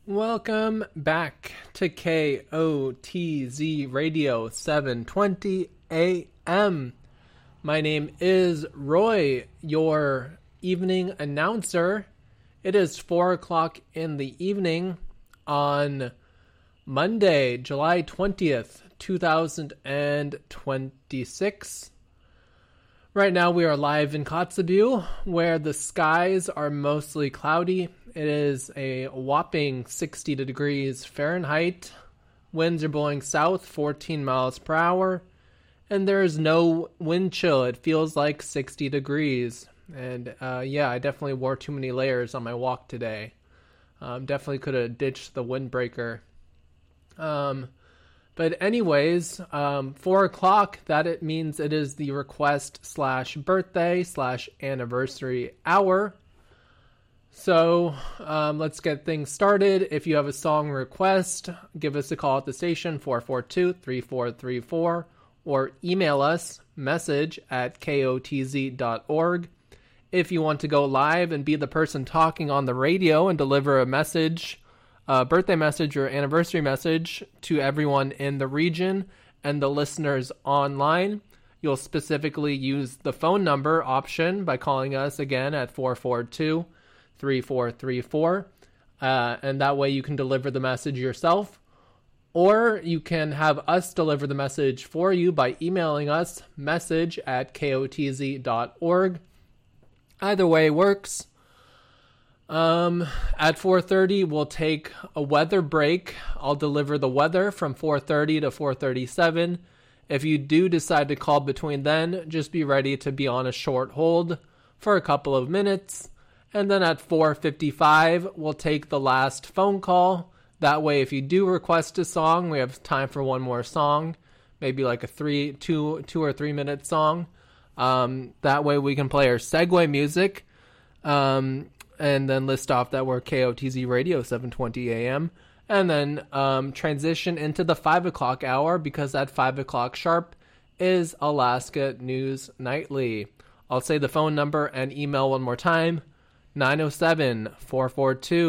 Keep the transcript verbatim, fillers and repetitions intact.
Welcome back to K O T Z Radio seven twenty A M. My name is Roy, your evening announcer. It is four o'clock in the evening on Monday, July twentieth, two thousand twenty-six. Right now we are live in Kotzebue, where the skies are mostly cloudy. It is a whopping sixty degrees Fahrenheit. Winds are blowing south, fourteen miles per hour. And there is no wind chill. It feels like sixty degrees. And uh, yeah, I definitely wore too many layers on my walk today. Um, definitely could have ditched the windbreaker. Um, but anyways, um, four o'clock, that it means it is the request slash birthday slash anniversary hour. So um, let's get things started. If you have a song request, give us a call at the station, four four two, three four three four, or email us, message at K O T Z dot org. If you want to go live and be the person talking on the radio and deliver a message, a birthday message or anniversary message to everyone in the region and the listeners online, you'll specifically use the phone number option by calling us again at four four two, three four three four, uh, and that way you can deliver the message yourself, or you can have us deliver the message for you by emailing us, message at K O T Z dot org. Either way works. Um, at four thirty, we'll take a weather break. I'll deliver the weather from four thirty to four thirty-seven. If you do decide to call between then, just be ready to be on a short hold for a couple of minutes. And then at four fifty-five, we'll take the last phone call. That way, if you do request a song, we have time for one more song, maybe like a three, two, two or three minute song. Um, that way we can play our segue music, um, and then list off that we're K O T Z Radio seven twenty A M, and then um, transition into the five o'clock hour, because at five o'clock sharp is Alaska News Nightly. I'll say the phone number and email one more time, nine oh seven, four four two